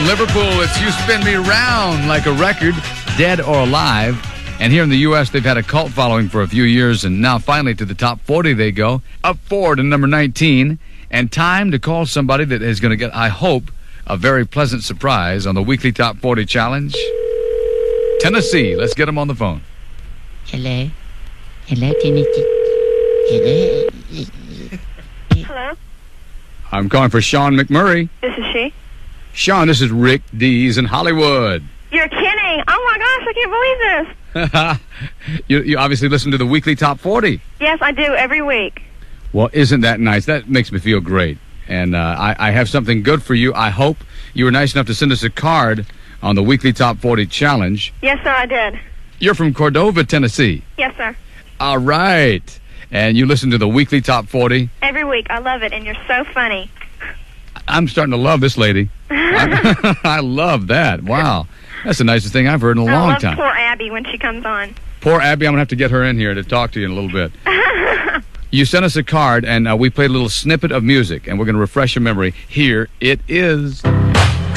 Liverpool, it's You Spin Me Round Like a Record, Dead or Alive. And here in the U.S., they've had a cult following for a few years, and now finally to the top 40 they go. Up 4 to number 19. And time to call somebody that is going to get, I hope, a very pleasant surprise on the weekly Top 40 Challenge. Tennessee, let's get them on the phone. Hello? Hello, Tennessee? Hello? Hello? I'm calling for Sean McMurray. This is she. Sean, this is Rick Dees in Hollywood. You're kidding! Oh my gosh, I can't believe this! You obviously listen to the weekly Top 40. Yes, I do, every week. Well, isn't that nice? That makes me feel great. And I have something good for you. I hope you were nice enough to send us a card on the weekly Top 40 Challenge. Yes, sir, I did. You're from Cordova, Tennessee. Yes, sir. All right. And you listen to the weekly Top 40? Every week. I love it, and you're so funny. I'm starting to love this lady. I love that. Wow. That's the nicest thing I've heard in a long time. I love poor Abby when she comes on. Poor Abby, I'm going to have to get her in here to talk to you in a little bit. You sent us a card, and we played a little snippet of music, and we're going to refresh your memory. Here it is.